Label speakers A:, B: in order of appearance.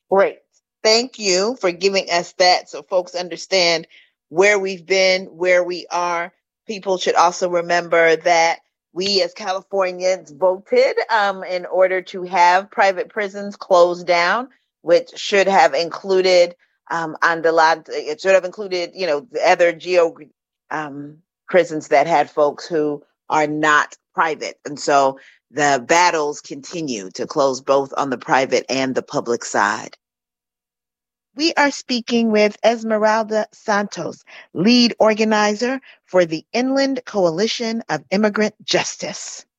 A: Great. Thank you for giving us that so folks understand where we've been, where we are. People should also remember that we as Californians voted in order to have private prisons closed down, which should have included on the lot, it should have included, the other prisons that had folks who are not private. And so the battles continue to close both on the private and the public side. We are speaking with Esmeralda Santos, lead organizer for the Inland Coalition of Immigrant Justice.